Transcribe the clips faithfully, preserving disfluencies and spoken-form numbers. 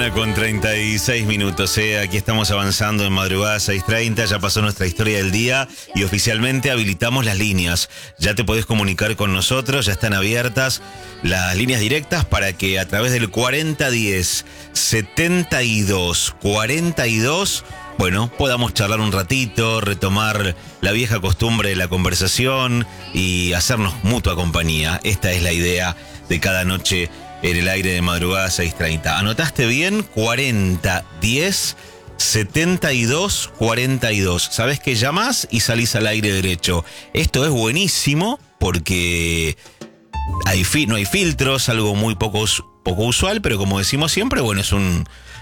Una con treinta y seis minutos, ¿eh? Aquí estamos avanzando en madrugada seis treinta, ya pasó nuestra historia del día y oficialmente habilitamos las líneas. Ya te podés comunicar con nosotros, ya están abiertas las líneas directas para que a través del cuarenta diez setenta y dos cuarenta y dos, bueno, podamos charlar un ratito, retomar la vieja costumbre de la conversación y hacernos mutua compañía. Esta es la idea de cada noche en el aire de madrugada seis treinta. ¿Anotaste bien? cuarenta diez setenta y dos cuarenta y dos. Sabés que llamás y salís al aire derecho. Esto es buenísimo porque hay fi- no hay filtros, algo muy poco, poco usual, pero como decimos siempre, bueno, es un,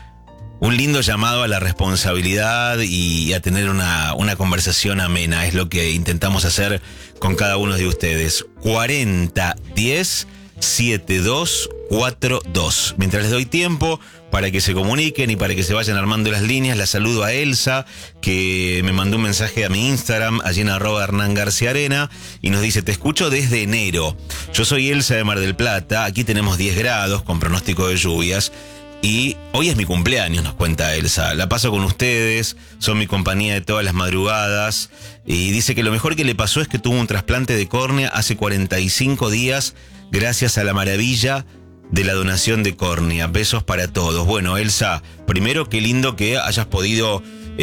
un lindo llamado a la responsabilidad y a tener una, una conversación amena. Es lo que intentamos hacer con cada uno de ustedes. cuarenta diez setenta y dos cuarenta y dos. Mientras les doy tiempo para que se comuniquen y para que se vayan armando las líneas, la saludo a Elsa, que me mandó un mensaje a mi Instagram, allí en arroba Hernán García Arena, y nos dice: te escucho desde enero. Yo soy Elsa de Mar del Plata, aquí tenemos diez grados con pronóstico de lluvias. Y hoy es mi cumpleaños, nos cuenta Elsa. La paso con ustedes, son mi compañía de todas las madrugadas. Y dice que lo mejor que le pasó es que tuvo un trasplante de córnea hace cuarenta y cinco días, gracias a la maravilla de la donación de córnea. Besos para todos. Bueno, Elsa, primero, qué lindo que hayas podido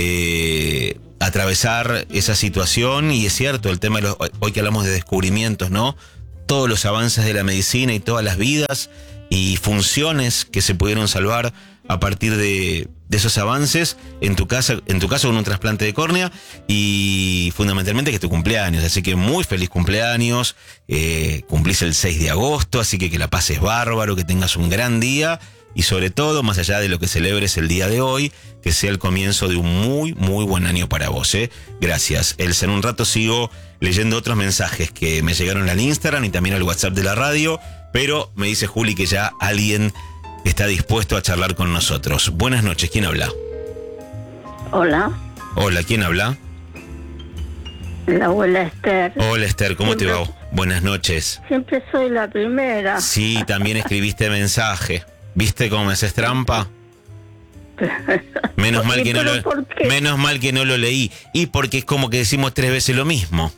eh, atravesar esa situación. Y es cierto, el tema de los, hoy que hablamos de descubrimientos, ¿no? Todos los avances de la medicina y todas las vidas y funciones que se pudieron salvar a partir de, de esos avances, en tu casa, en tu caso con un trasplante de córnea, y fundamentalmente que es tu cumpleaños. Así que muy feliz cumpleaños, eh, cumplís el seis de agosto, así que que la pases bárbaro, que tengas un gran día y sobre todo, más allá de lo que celebres el día de hoy, que sea el comienzo de un muy, muy buen año para vos, ¿eh? Gracias, Elsa. En un rato sigo leyendo otros mensajes que me llegaron al Instagram y también al WhatsApp de la radio, pero me dice Juli que ya alguien está dispuesto a charlar con nosotros. Buenas noches, ¿quién habla? Hola. Hola, ¿quién habla? La abuela Esther. Hola Esther, ¿cómo siempre, te va? Buenas noches. Siempre soy la primera. Sí, también escribiste mensaje. ¿Viste cómo me haces trampa? Menos mal que no lo, menos mal que no lo leí. Y porque es como que decimos tres veces lo mismo.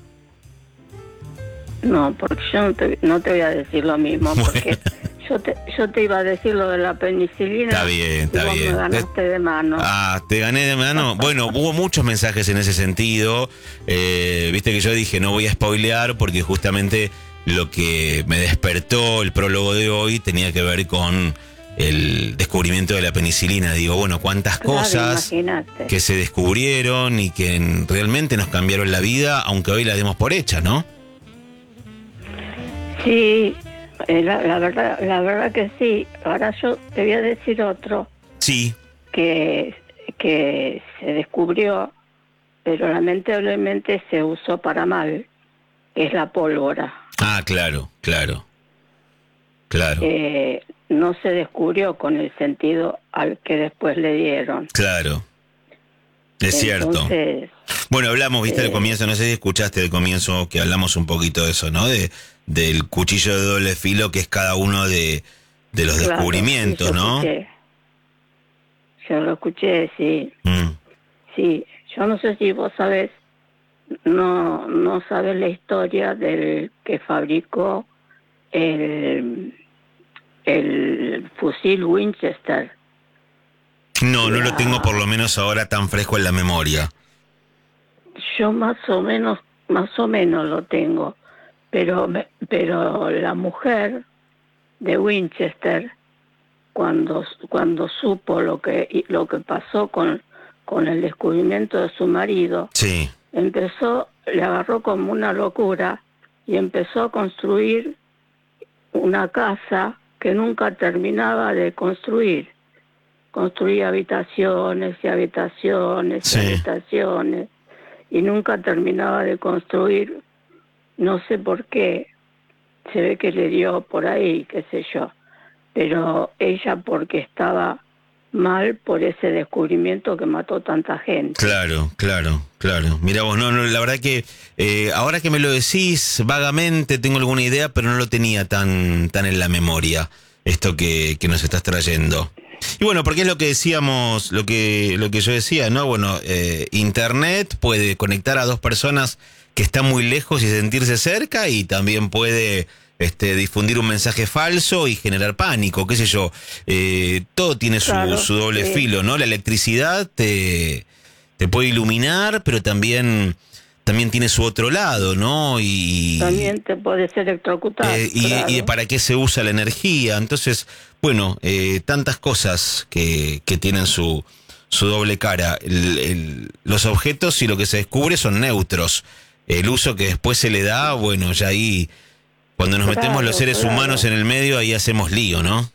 No, porque yo no te, no te voy a decir lo mismo, bueno. Porque yo te, yo te iba a decir lo de la penicilina. Está bien, está y vos bien. me ganaste de mano. Ah, te gané de mano. Bueno, hubo muchos mensajes en ese sentido. Eh, Viste que yo dije, no voy a spoilear, porque justamente lo que me despertó el prólogo de hoy tenía que ver con el descubrimiento de la penicilina. Digo, bueno, cuántas Claro, cosas imagínate. que se descubrieron y que realmente nos cambiaron la vida, aunque hoy la demos por hecha, ¿no? Sí, la, la verdad, la verdad que sí. Ahora yo te voy a decir otro. Sí. Que, que se descubrió, pero lamentablemente se usó para mal, que es la pólvora. Ah, claro, claro. Claro. Eh, no se descubrió con el sentido al que después le dieron. Claro. Es cierto. Entonces, bueno, hablamos, viste, eh, del comienzo, no sé si escuchaste del comienzo que hablamos un poquito de eso, ¿no? De del cuchillo de doble filo, que es cada uno de, de los claro, descubrimientos, sí, yo ¿no? Escuché. Yo lo escuché, sí. Mm. Sí, yo no sé si vos sabés, no, no sabés la historia del que fabricó el, el fusil Winchester. No, no La... lo tengo por lo menos ahora tan fresco en la memoria. Yo más o menos, más o menos lo tengo, pero pero la mujer de Winchester, cuando cuando supo lo que lo que pasó con con el descubrimiento de su marido, sí, empezó, le agarró como una locura y empezó a construir una casa que nunca terminaba de construir. Construía habitaciones y habitaciones sí. y habitaciones y nunca terminaba de construir. No sé por qué, se ve que le dio por ahí, qué sé yo, pero ella porque estaba mal por ese descubrimiento que mató tanta gente. Claro, claro, claro. Mira vos, no, no, la verdad que eh, ahora que me lo decís vagamente tengo alguna idea, pero no lo tenía tan, tan en la memoria, esto que, que nos estás trayendo. Y bueno, porque es lo que decíamos, lo que lo que yo decía, ¿no? Bueno, eh, Internet puede conectar a dos personas que están muy lejos y sentirse cerca, y también puede este, difundir un mensaje falso y generar pánico, qué sé yo. Eh, todo tiene su, Claro, su doble sí. filo, ¿no? La electricidad te, te puede iluminar, pero también, también tiene su otro lado, ¿no? Y También te puedes electrocutar. Eh, y, claro. y para qué se usa la energía. Entonces, bueno, eh, tantas cosas que, que tienen su, su doble cara. El, el, los objetos y lo que se descubre son neutros. El uso que después se le da, bueno, ya ahí, cuando nos Claro, metemos los seres claro. humanos en el medio, ahí hacemos lío, ¿no?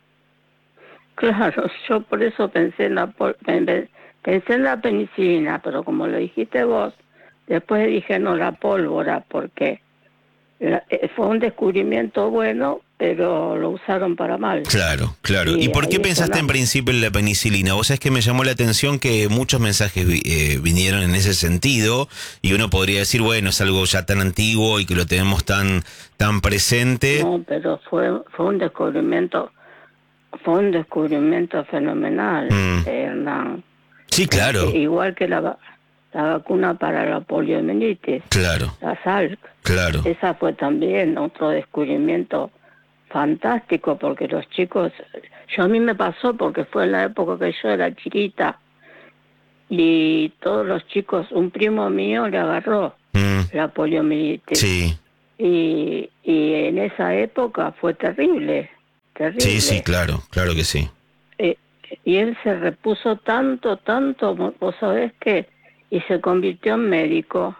Claro, yo por eso pensé en la pol- pen- pensé en la penicilina, pero como lo dijiste vos, después dije no, la pólvora, porque la- eh, fue un descubrimiento bueno, pero lo usaron para mal. Claro, claro. Y ¿Y por qué ahí pensaste en están. principio en la penicilina? Vos sabés que me llamó la atención que muchos mensajes vi- eh, vinieron en ese sentido, y uno podría decir, bueno, es algo ya tan antiguo y que lo tenemos tan, tan presente. No, pero fue fue un descubrimiento, fue un descubrimiento fenomenal, Mm. eh, Hernán. Sí, claro, Este, igual que la, va- la vacuna para la poliomielitis, claro, la Salk. claro. Esa fue también otro descubrimiento fantástico, porque los chicos, yo a mí me pasó porque fue en la época que yo era chiquita, y todos los chicos, un primo mío le agarró Mm. la poliomielitis, Sí, y, y en esa época fue terrible, terrible. sí, sí, claro, claro que sí. Eh, y él se repuso tanto, tanto, vos sabés que, y se convirtió en médico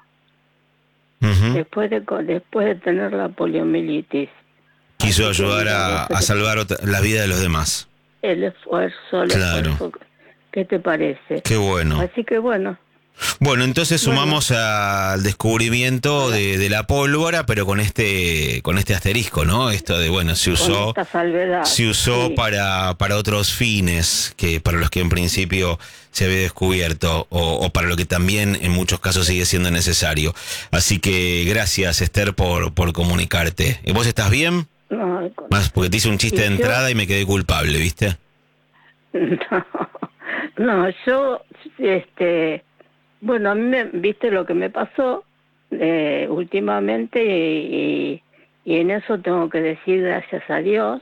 Ujú. después de co- después de tener la poliomielitis. Quiso Así que ayudar mira, a, vos, a salvar otra- la vida de los demás. el esfuerzo, el Claro. esfuerzo, ¿qué te parece? Qué bueno. Así que bueno, Bueno, entonces Bueno. sumamos al descubrimiento de, de la pólvora, pero con este con este asterisco, ¿no? Esto de, bueno, se con usó esta salvedad. se usó sí. para, para otros fines que para los que en principio se había descubierto, o, o para lo que también en muchos casos sigue siendo necesario. Así que gracias, Esther, por, por comunicarte. ¿Vos estás bien? No, al con- Más porque te hice un chiste ¿Y de yo? entrada y me quedé culpable, ¿viste? no, no, yo, este, bueno, a mí me, viste lo que me pasó eh, últimamente, y, y en eso tengo que decir gracias a Dios.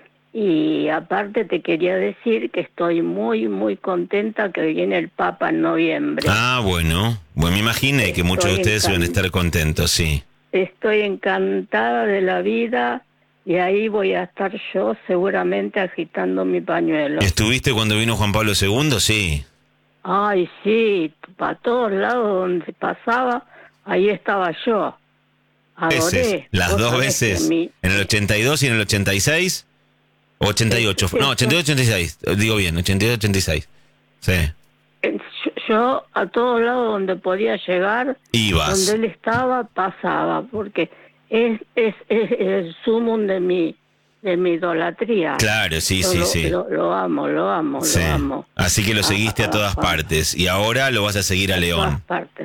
Y aparte te quería decir que estoy muy, muy contenta que viene el Papa en noviembre. Ah, bueno. Bueno, me imaginé que muchos de Estoy ustedes iban a encan- estar contentos, sí. Estoy encantada de la vida, y ahí voy a estar yo seguramente agitando mi pañuelo. ¿Estuviste cuando vino Juan Pablo segundo? Sí. Ay, sí, para todos lados donde pasaba, ahí estaba yo. Veces, Adoré. las Vos dos sabés que veces. mi- ¿En el ochenta y dos y en el ochenta y seis? ¿O ochenta y ocho? Sí, No, sí. ochenta y dos, ochenta y seis. Digo bien, ochenta y dos, ochenta y seis. Sí. eh, yo- Yo a todos lados donde podía llegar, Ibas. donde él estaba, pasaba, porque es, es, es el sumum de mi, de mi idolatría. Claro, sí, Yo sí, lo, sí. Lo, lo amo, lo amo, Sí. lo amo. Así que lo seguiste a, a- todas a- partes. Y ahora lo vas a seguir a En todas León. partes.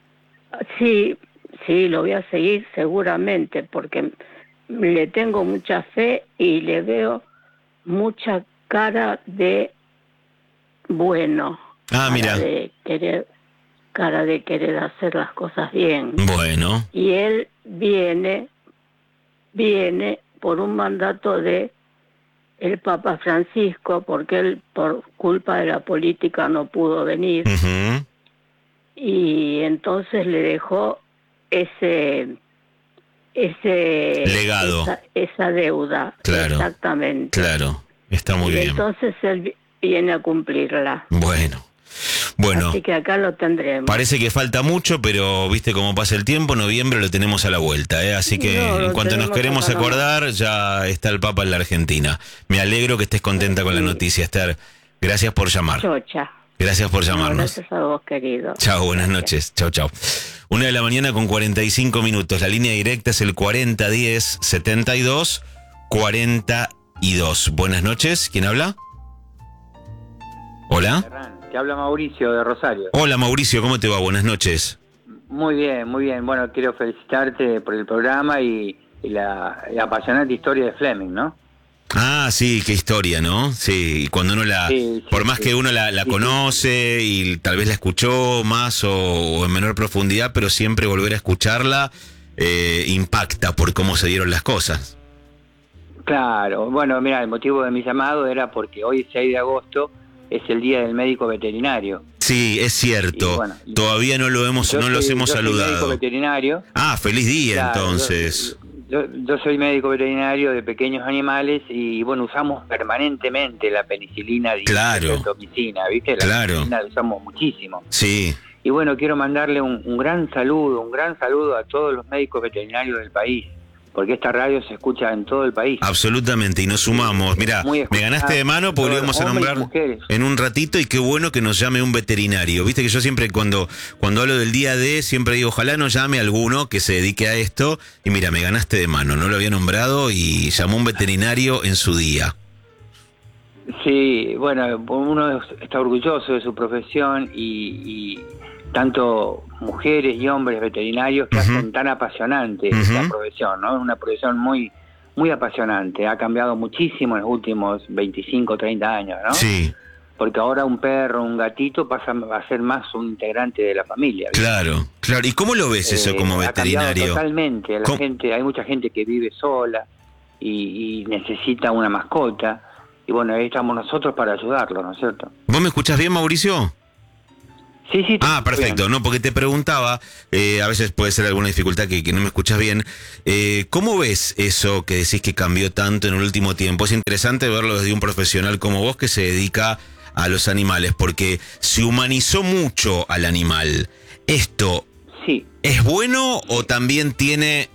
Sí, sí, lo voy a seguir seguramente, porque le tengo mucha fe y le veo mucha cara de bueno. Ah, cara mira. de querer, cara de querer hacer las cosas bien. Bueno. Y él viene, viene por un mandato de el Papa Francisco, porque él por culpa de la política no pudo venir. Ujú. Y entonces le dejó ese ese Legado. esa, esa deuda. Claro. Exactamente. Claro. Está muy y bien. entonces él vi- viene a cumplirla. Bueno. Bueno. Así que acá lo tendremos. Parece que falta mucho, pero viste cómo pasa el tiempo, noviembre lo tenemos a la vuelta, ¿eh? Así que No, lo en cuanto nos tenemos queremos acá nomás. acordar, ya está el Papa en la Argentina. Me alegro que estés contenta con la Sí. noticia, Esther. Gracias por llamar. Chocha. Gracias por No, llamarnos. gracias a vos, querido. Chao, buenas Gracias. noches. Chao, chao. Una de la mañana con cuarenta y cinco minutos. La línea directa es el cuarenta diez setenta y dos cuarenta y dos. Buenas noches. ¿Quién habla? Hola. Hernán, te habla Mauricio de Rosario. Hola, Mauricio. ¿Cómo te va? Buenas noches. Muy bien, muy bien. Bueno, quiero felicitarte por el programa y, y la, la apasionante historia de Fleming, ¿no? Ah, sí, qué historia, ¿no? Sí, y cuando uno la, Sí, sí, por más sí. que uno la, la Sí, conoce y tal vez la escuchó más o, o en menor profundidad, pero siempre volver a escucharla eh, impacta por cómo se dieron las cosas. Claro, bueno, mira, el motivo de mi llamado era porque hoy, seis de agosto, es el Día del Médico Veterinario. Sí, es Y cierto. bueno, Todavía no lo hemos, yo no los soy, hemos yo soy médico saludado. veterinario. Ah, feliz día Claro, yo, entonces. yo, yo soy médico veterinario de pequeños animales y bueno, usamos permanentemente la penicilina Claro, diclofentomicina, ¿viste? La claro. penicilina la usamos muchísimo. Sí. Y bueno, quiero mandarle un, un gran saludo, un gran saludo a todos los médicos veterinarios del país, porque esta radio se escucha en todo el país. Absolutamente, y nos sumamos. Mira, Muy me ganaste de mano porque lo todos íbamos a hombres y nombrar mujeres. en un ratito y qué bueno que nos llame un veterinario. Viste que yo siempre cuando, cuando hablo del día de, siempre digo, ojalá nos llame alguno que se dedique a esto. Y mira, me ganaste de mano, no lo había nombrado y llamó un veterinario en su día. Sí, bueno, uno está orgulloso de su profesión y, y tanto mujeres y hombres veterinarios que Ujú. hacen tan apasionante Ujú. esta profesión, ¿no? Es una profesión muy muy apasionante, ha cambiado muchísimo en los últimos veinticinco, treinta años, ¿no? Sí, Porque ahora un perro, un gatito pasa a ser más un integrante de la familia, ¿viste? claro, claro. ¿Y cómo lo ves eso Eh, como ha cambiado veterinario? totalmente, la ¿Cómo? gente, hay mucha gente que vive sola y, y necesita una mascota. Y bueno, ahí estamos nosotros para ayudarlo, ¿no es cierto? ¿Vos me escuchás bien, Mauricio? Sí, sí. Ah, muy perfecto, bien. no, porque te preguntaba, eh, a veces puede ser alguna dificultad que, que no me escuchas bien, eh, ¿cómo ves eso que decís que cambió tanto en el último tiempo? Es interesante verlo desde un profesional como vos que se dedica a los animales, porque se humanizó mucho al animal. ¿Esto Sí. es bueno o también tiene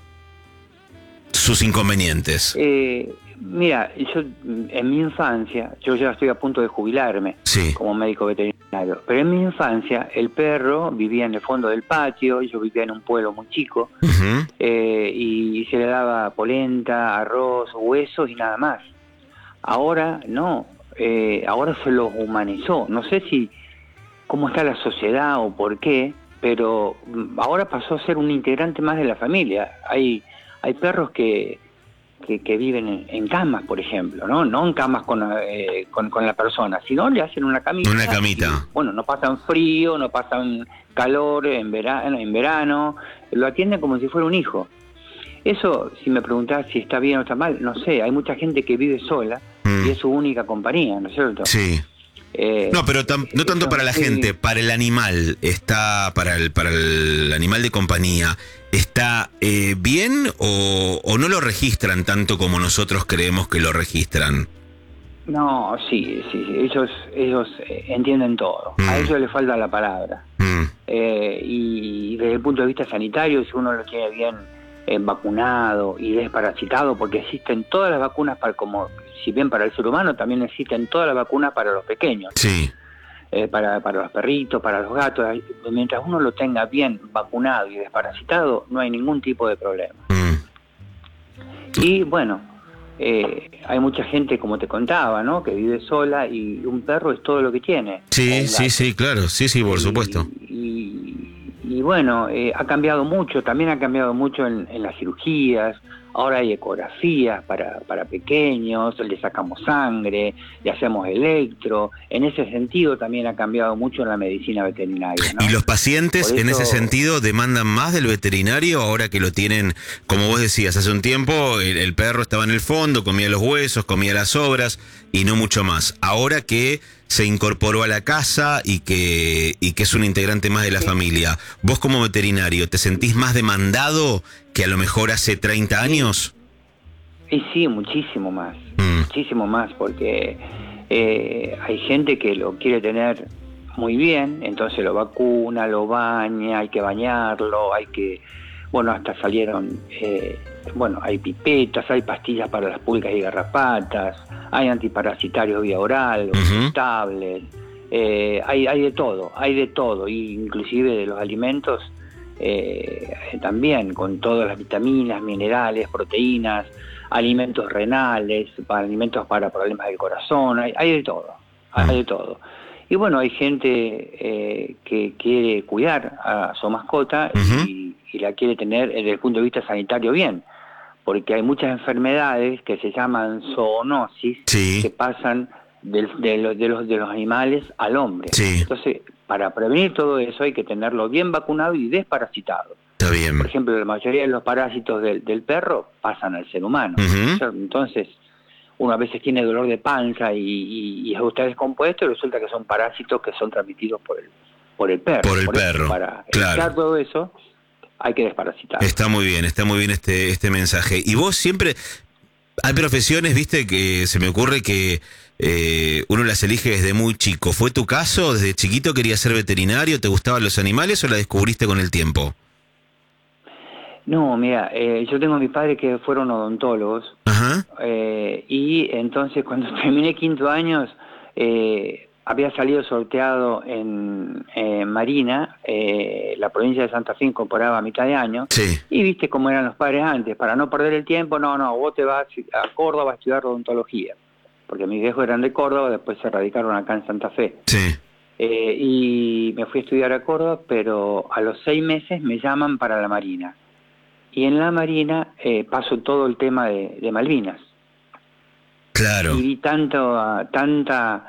sus inconvenientes? Eh, mira, yo en mi infancia, yo ya estoy a punto de jubilarme Sí. como médico veterinario, pero en mi infancia el perro vivía en el fondo del patio, yo vivía en un pueblo muy chico, Ujú. eh, y se le daba polenta, arroz, huesos y nada más. Ahora no, eh, ahora se los humanizó. No sé si cómo está la sociedad o por qué, pero mm, ahora pasó a ser un integrante más de la familia. Hay hay perros que que, que viven en, en camas, por ejemplo, no no en camas con, eh, con con la persona, sino le hacen una camita. Una camita. Y, bueno, no pasan frío, no pasan calor en verano, en verano, lo atienden como si fuera un hijo. Eso, si me preguntás si está bien o está mal, no sé, hay mucha gente que vive sola Mm. y es su única compañía, ¿no es cierto? Sí. Eh, No, pero tam- no tanto eso, para la sí. gente, para el animal, está para el para el animal de compañía, ¿está eh, bien o, o no lo registran tanto como nosotros creemos que lo registran? No, sí, sí, sí, ellos, ellos eh, entienden todo, Mm. a ellos les falta la palabra. Mm, Eh, y desde el punto de vista sanitario, si uno lo tiene bien eh, vacunado y desparasitado, porque existen todas las vacunas, para como si bien para el ser humano, también existen todas las vacunas para los pequeños, sí, eh, para, para los perritos, para los gatos. Mientras uno lo tenga bien vacunado y desparasitado, no hay ningún tipo de problema. mm, Y bueno, eh, hay mucha gente, como te contaba, ¿no?, que vive sola y un perro es todo lo que tiene. O sí, un sí, gato. sí, claro, sí, sí, por Y- supuesto. Y, y bueno, eh, ha cambiado mucho, también ha cambiado mucho en, en las cirugías. Ahora hay ecografías para, para pequeños, le sacamos sangre, le hacemos electro. En ese sentido también ha cambiado mucho en la medicina veterinaria, ¿no? ¿Y los pacientes Por en ese eso- sentido demandan más del veterinario ahora que lo tienen, como vos decías, hace un tiempo el, el perro estaba en el fondo, comía los huesos, comía las sobras y no mucho más? Ahora que se incorporó a la casa y que, y que es un integrante más de la Sí. familia, vos como veterinario, ¿te sentís más demandado que a lo mejor hace treinta años? Y sí, muchísimo más, Mm, muchísimo más, porque eh, hay gente que lo quiere tener muy bien, entonces lo vacuna, lo baña, hay que bañarlo, hay que, bueno, hasta salieron, eh, bueno, hay pipetas, hay pastillas para las pulgas y garrapatas, hay antiparasitarios vía oral, Ujú. inyectables, eh, hay, hay de todo, hay de todo, y inclusive de los alimentos eh, también, con todas las vitaminas, minerales, proteínas, alimentos renales, para alimentos para problemas del corazón, hay, hay de todo, hay de todo. Y bueno, hay gente eh, que quiere cuidar a su mascota Ujú. y, y la quiere tener desde el punto de vista sanitario bien, porque hay muchas enfermedades que se llaman zoonosis, sí. que pasan de, de, los, de, los, de los animales al hombre. Sí. Entonces, para prevenir todo eso hay que tenerlo bien vacunado y desparasitado. Está bien. Por ejemplo, la mayoría de los parásitos del, del perro pasan al ser humano. Uh-huh. Entonces, uno a veces tiene dolor de panza y, y, y está descompuesto y resulta que son parásitos que son transmitidos por el, por el perro. Por el por perro, eso, para claro. evitar todo eso, hay que desparasitar. Está muy bien, está muy bien este, este mensaje. Y vos siempre... Hay profesiones, viste, que se me ocurre que eh, uno las elige desde muy chico. ¿Fue tu caso? ¿Desde chiquito querías ser veterinario? ¿Te gustaban los animales o la descubriste con el tiempo? No, mira, eh, yo tengo a mis padres que fueron odontólogos. Ajá. Eh, y entonces cuando terminé quinto años eh, había salido sorteado en eh, Marina, eh, la provincia de Santa Fe incorporaba a mitad de año. Sí. Y viste cómo eran los padres antes, para no perder el tiempo, no, no, vos te vas a Córdoba a estudiar odontología, porque mis viejos eran de Córdoba, después se radicaron acá en Santa Fe. Sí. Eh, y me fui a estudiar a Córdoba, pero a los seis meses me llaman para la Marina. Y en la Marina eh, pasó todo el tema de, de Malvinas. Claro. Y vi tanto, uh, tanta,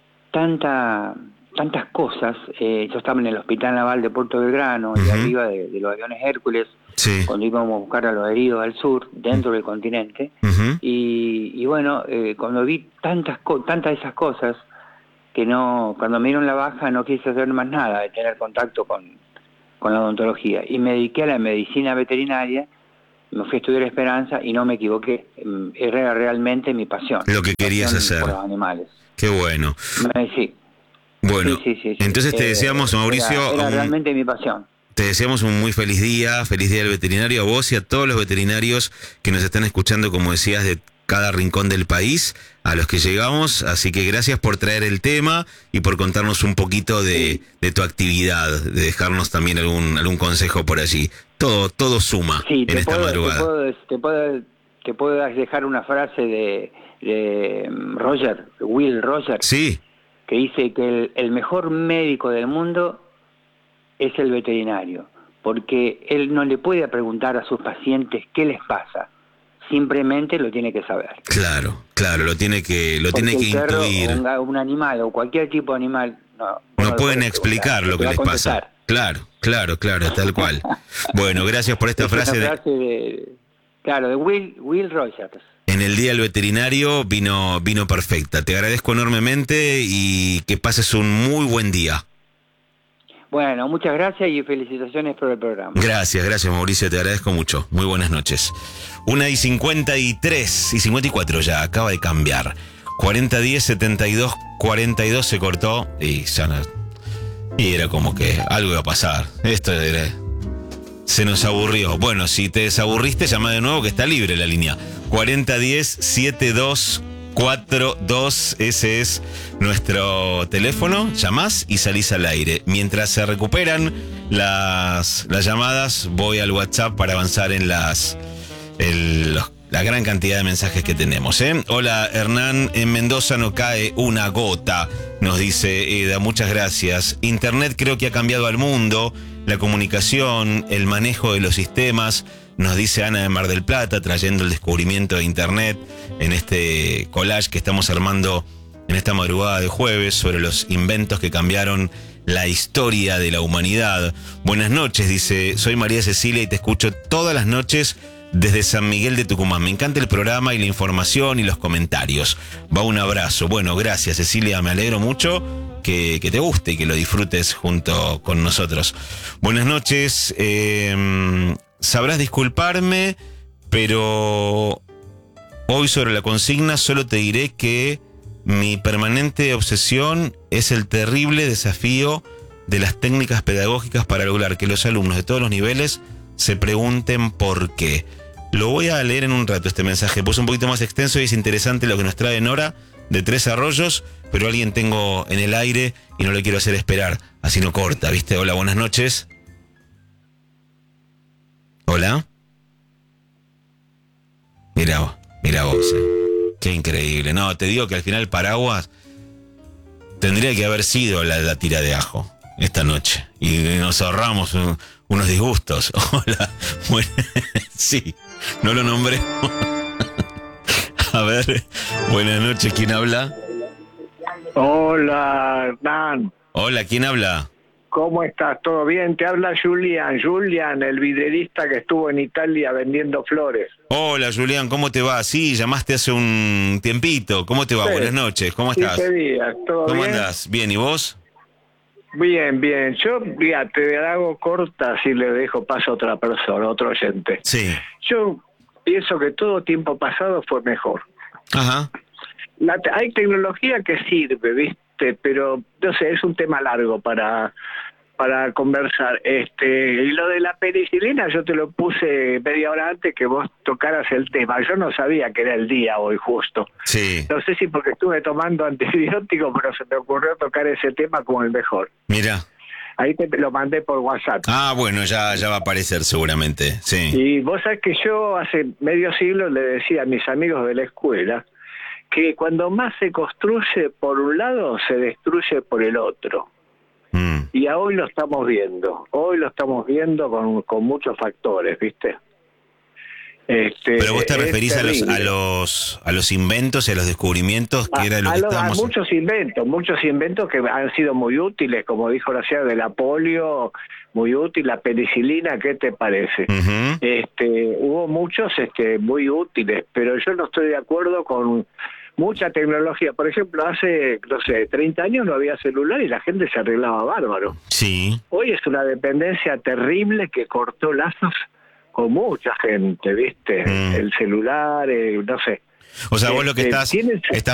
tanta, tantas cosas. Eh, yo estaba en el Hospital Naval de Puerto Belgrano, uh-huh. y arriba de, de los aviones Hércules, sí. cuando íbamos a buscar a los heridos al sur, dentro uh-huh. del continente. Uh-huh. Y, y bueno, eh, cuando vi tantas, tantas de esas cosas, que no, cuando me dieron la baja no quise hacer más nada de tener contacto con... con la odontología, y me dediqué a la medicina veterinaria, me fui a estudiar Esperanza y no me equivoqué, era realmente mi pasión. Lo que querías hacer. Por los animales. Qué bueno. Sí. Bueno, sí, sí, sí, sí. entonces te eh, deseamos, Mauricio... Era, era un, realmente mi pasión. Te deseamos un muy feliz día, feliz día del veterinario, a vos y a todos los veterinarios que nos están escuchando, como decías, de cada rincón del país, a los que llegamos, así que gracias por traer el tema y por contarnos un poquito de, de tu actividad, de dejarnos también algún algún consejo por allí. Todo todo suma sí, en esta puedo, madrugada. Te puedo, te, puedo, te puedo dejar una frase de, de Roger, Will Rogers, sí. que dice que el, el mejor médico del mundo es el veterinario, porque él no le puede preguntar a sus pacientes qué les pasa. Simplemente lo tiene que saber. Claro, claro, lo tiene que lo tiene que intuir. Un, un animal o cualquier tipo de animal no, no pueden explicar lo que les pasa. Claro, claro, claro, tal cual. Bueno, gracias por esta frase. Una frase de, de, claro, de Will, Will Rogers. En el Día del Veterinario vino vino perfecta. Te agradezco enormemente y que pases un muy buen día. Bueno, muchas gracias y felicitaciones por el programa. Gracias, gracias Mauricio, te agradezco mucho. Muy buenas noches. Una y cincuenta y tres y cincuenta y cuatro ya, acaba de cambiar. cuarenta diez setenta y dos cuarenta y dos se cortó y ya no, y era como que algo iba a pasar. Esto era, se nos aburrió. Bueno, si te desaburriste, llama de nuevo que está libre la línea. cuarenta diez setenta y dos cuarenta y dos, ese es nuestro teléfono, llamás y salís al aire. Mientras se recuperan las, las llamadas, voy al WhatsApp para avanzar en las el, los, la gran cantidad de mensajes que tenemos, ¿eh? Hola Hernán, en Mendoza no cae una gota, nos dice Eda, muchas gracias. Internet creo que ha cambiado al mundo, la comunicación, el manejo de los sistemas, nos dice Ana de Mar del Plata, trayendo el descubrimiento de Internet en este collage que estamos armando en esta madrugada de jueves sobre los inventos que cambiaron la historia de la humanidad. Buenas noches, dice, soy María Cecilia y te escucho todas las noches desde San Miguel de Tucumán. Me encanta el programa y la información y los comentarios. Va un abrazo. Bueno, gracias Cecilia, me alegro mucho que, que te guste y que lo disfrutes junto con nosotros. Buenas noches, eh... sabrás disculparme, pero hoy sobre la consigna solo te diré que mi permanente obsesión es el terrible desafío de las técnicas pedagógicas para lograr que los alumnos de todos los niveles se pregunten por qué. Lo voy a leer en un rato este mensaje, pues un poquito más extenso y es interesante lo que nos trae Nora de Tres Arroyos, pero alguien tengo en el aire y no le quiero hacer esperar, así no corta, ¿viste? Hola, buenas noches. Hola. Mira vos, mira vos. Eh. Qué increíble. No, te digo que al final Paraguas tendría que haber sido la, la tira de ajo esta noche. Y nos ahorramos un, unos disgustos. Hola. Bueno, sí. No lo nombré. A ver, buenas noches, ¿quién habla? Hola, Hernán. Hola, ¿quién habla? ¿Cómo estás? ¿Todo bien? Te habla Julián. Julián, el vidrerista que estuvo en Italia vendiendo flores. Hola, Julián, ¿cómo te va? Sí, llamaste hace un tiempito. ¿Cómo te va? Sí. Buenas noches, ¿cómo estás? quince días, ¿todo ¿Cómo bien? andás? Bien, ¿y vos? Bien, bien. Yo, mira, te la hago corta si le dejo paso a otra persona, a otro oyente. Sí. Yo pienso que todo tiempo pasado fue mejor. Ajá. La te- hay tecnología que sirve, ¿viste? Pero, no sé, es un tema largo para para conversar. Este, y lo de la penicilina yo te lo puse media hora antes que vos tocaras el tema. Yo no sabía que era el día hoy justo. Sí. No sé si porque estuve tomando antibióticos, pero se me ocurrió tocar ese tema como el mejor. Mira. Ahí te lo mandé por WhatsApp. Ah, bueno, ya, ya va a aparecer seguramente, sí. Y vos sabés que yo hace medio siglo le decía a mis amigos de la escuela que cuando más se construye por un lado, se destruye por el otro. Mm. Y a hoy lo estamos viendo. Hoy lo estamos viendo con, con muchos factores, ¿viste? Este, Pero vos te es referís a los, a terrible. los a los inventos y a los descubrimientos que A- era lo a que lo- a estábamos... muchos inventos, muchos inventos que han sido muy útiles, como dijo la señora de la polio, muy útil, la penicilina, ¿qué te parece? Ujú. Este, hubo muchos este, muy útiles, pero yo no estoy de acuerdo con mucha tecnología. Por ejemplo, hace, no sé, treinta años no había celular y la gente se arreglaba bárbaro. Sí. Hoy es una dependencia terrible que cortó lazos con mucha gente, ¿viste? Mm. El celular, eh, no sé. O sea, vos lo que Este, estás, tienen- estás